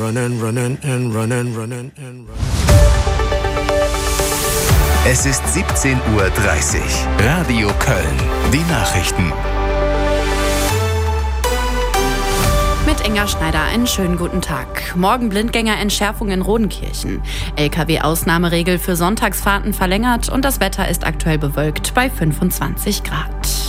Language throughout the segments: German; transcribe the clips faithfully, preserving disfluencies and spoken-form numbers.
Running, running and running, running and running. Es ist siebzehn Uhr dreißig. Radio Köln. Die Nachrichten. Mit Inga Schneider einen schönen guten Tag. Morgen Blindgängerentschärfung in Rodenkirchen. L K W-Ausnahmeregel für Sonntagsfahrten verlängert und das Wetter ist aktuell bewölkt bei fünfundzwanzig Grad.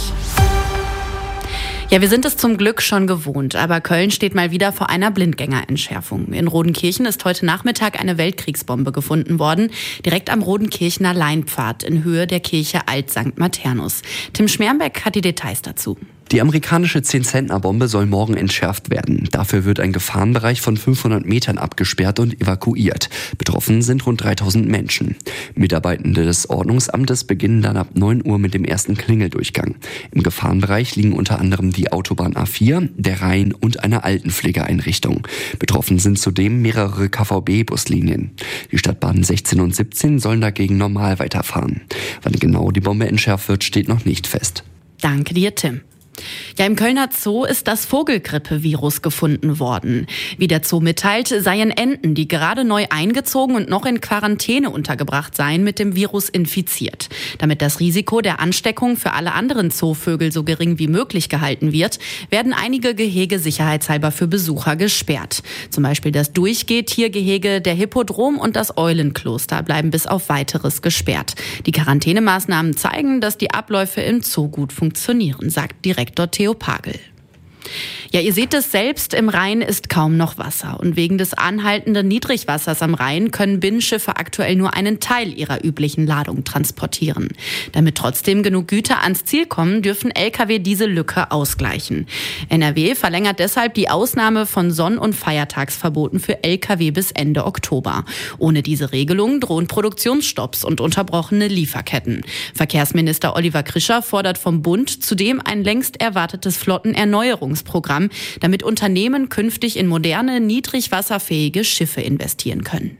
Ja, wir sind es zum Glück schon gewohnt, aber Köln steht mal wieder vor einer Blindgängerentschärfung. In Rodenkirchen ist heute Nachmittag eine Weltkriegsbombe gefunden worden, direkt am Rodenkirchener Leinpfad in Höhe der Kirche Alt-Sankt Maternus. Tim Schmermbeck hat die Details dazu. Die amerikanische zehn-Zentner-Bombe soll morgen entschärft werden. Dafür wird ein Gefahrenbereich von fünfhundert Metern abgesperrt und evakuiert. Betroffen sind rund dreitausend Menschen. Mitarbeitende des Ordnungsamtes beginnen dann ab neun Uhr mit dem ersten Klingeldurchgang. Im Gefahrenbereich liegen unter anderem die Autobahn A vier, der Rhein und eine Altenpflegeeinrichtung. Betroffen sind zudem mehrere K V B-Buslinien. Die Stadtbahnen sechzehn und siebzehn sollen dagegen normal weiterfahren. Wann genau die Bombe entschärft wird, steht noch nicht fest. Danke dir, Tim. Ja, im Kölner Zoo ist das Vogelgrippe-Virus gefunden worden. Wie der Zoo mitteilt, seien Enten, die gerade neu eingezogen und noch in Quarantäne untergebracht seien, mit dem Virus infiziert. Damit das Risiko der Ansteckung für alle anderen Zoovögel so gering wie möglich gehalten wird, werden einige Gehege sicherheitshalber für Besucher gesperrt. Zum Beispiel das Durchgehtiergehege, der Hippodrom und das Eulenkloster bleiben bis auf Weiteres gesperrt. Die Quarantänemaßnahmen zeigen, dass die Abläufe im Zoo gut funktionieren, sagt Direktor Theo Pagel. Ja, ihr seht es selbst, im Rhein ist kaum noch Wasser. Und wegen des anhaltenden Niedrigwassers am Rhein können Binnenschiffe aktuell nur einen Teil ihrer üblichen Ladung transportieren. Damit trotzdem genug Güter ans Ziel kommen, dürfen L K W diese Lücke ausgleichen. N R W verlängert deshalb die Ausnahme von Sonn- und Feiertagsverboten für L K W bis Ende Oktober. Ohne diese Regelung drohen Produktionsstopps und unterbrochene Lieferketten. Verkehrsminister Oliver Krischer fordert vom Bund zudem ein längst erwartetes Flottenerneuerungsprogramm, damit Unternehmen künftig in moderne, niedrigwasserfähige Schiffe investieren können.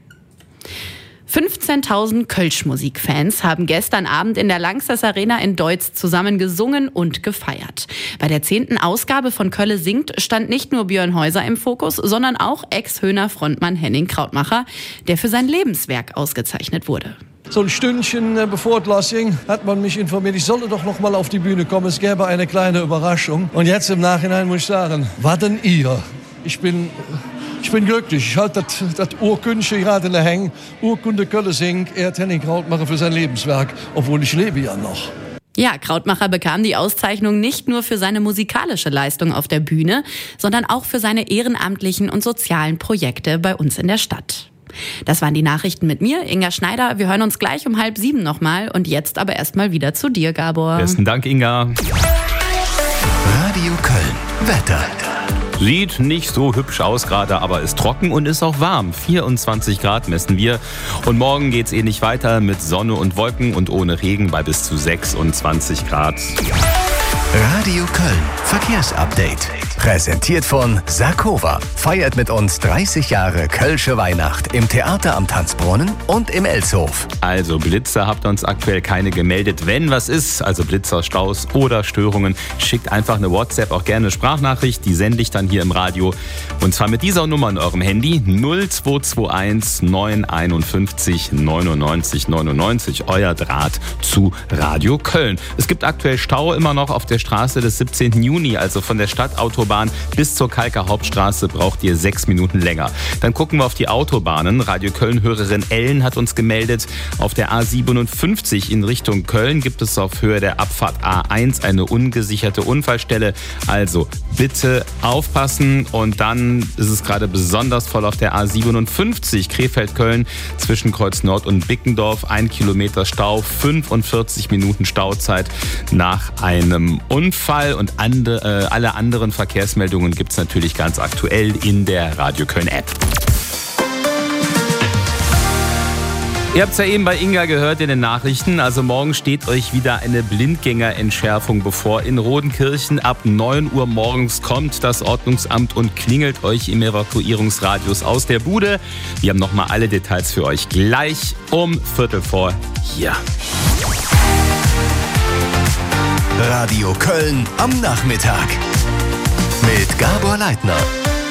fünfzehntausend Kölsch-Musikfans haben gestern Abend in der Lanxess Arena in Deutz zusammen gesungen und gefeiert. Bei der zehnten Ausgabe von Kölle singt stand nicht nur Björn Häuser im Fokus, sondern auch Ex-Höhner-Frontmann Henning Krautmacher, der für sein Lebenswerk ausgezeichnet wurde. So ein Stündchen äh, bevor es losging, hat man mich informiert, ich solle doch noch mal auf die Bühne kommen, es gäbe eine kleine Überraschung. Und jetzt im Nachhinein muss ich sagen, was denn ihr? Ich bin, ich bin glücklich, ich halte das, das Urkündchen gerade in der Hänge. Urkunde Kölle singt, er hat Henning Krautmacher für sein Lebenswerk, obwohl ich lebe ja noch. Ja, Krautmacher bekam die Auszeichnung nicht nur für seine musikalische Leistung auf der Bühne, sondern auch für seine ehrenamtlichen und sozialen Projekte bei uns in der Stadt. Das waren die Nachrichten mit mir, Inga Schneider. Wir hören uns gleich um halb sieben nochmal. Und jetzt aber erstmal wieder zu dir, Gabor. Besten Dank, Inga. Radio Köln. Wetter. Sieht nicht so hübsch aus gerade, aber ist trocken und ist auch warm. vierundzwanzig Grad messen wir. Und morgen geht's eh nicht weiter mit Sonne und Wolken und ohne Regen bei bis zu sechsundzwanzig Grad. Radio Köln. Verkehrsupdate. Präsentiert von Sakova. Feiert mit uns dreißig Jahre Kölsche Weihnacht im Theater am Tanzbrunnen und im Elshof. Also Blitzer habt ihr uns aktuell keine gemeldet. Wenn was ist, also Blitzer, Staus oder Störungen, schickt einfach eine WhatsApp, auch gerne eine Sprachnachricht. Die sende ich dann hier im Radio. Und zwar mit dieser Nummer in eurem Handy null zwei zwei eins neun fünf eins neunundneunzig neunundneunzig. Euer Draht zu Radio Köln. Es gibt aktuell Stau immer noch auf der Straße des siebzehnten Juni, also von der Stadtautobahn bis zur Kalker Hauptstraße braucht ihr sechs Minuten länger. Dann gucken wir auf die Autobahnen. Radio Köln-Hörerin Ellen hat uns gemeldet, auf der A siebenundfünfzig in Richtung Köln gibt es auf Höhe der Abfahrt A eins eine ungesicherte Unfallstelle. Also bitte aufpassen. Und dann ist es gerade besonders voll auf der A siebenundfünfzig Krefeld-Köln zwischen Kreuz Nord und Bickendorf. Ein Kilometer Stau, fünfundvierzig Minuten Stauzeit nach einem Unfall. Und ande, äh, alle anderen Verkehrsmeldungen gibt es natürlich ganz aktuell in der Radio Köln-App. Ihr habt es ja eben bei Inga gehört in den Nachrichten. Also morgen steht euch wieder eine Blindgängerentschärfung bevor. In Rodenkirchen ab neun Uhr morgens kommt das Ordnungsamt und klingelt euch im Evakuierungsradius aus der Bude. Wir haben nochmal alle Details für euch gleich um Viertel vor hier. Radio Köln am Nachmittag mit Gabor Leitner.